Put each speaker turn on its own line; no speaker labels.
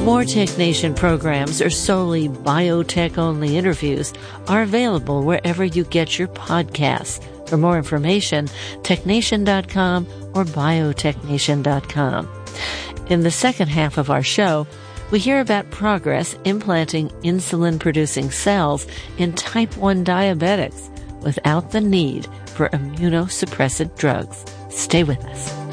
More TechNation programs or solely biotech-only interviews are available wherever you get your podcasts. For more information, technation.com or biotechnation.com. In the second half of our show, we hear about progress implanting insulin-producing cells in type 1 diabetics without the need for immunosuppressant drugs. Stay with us.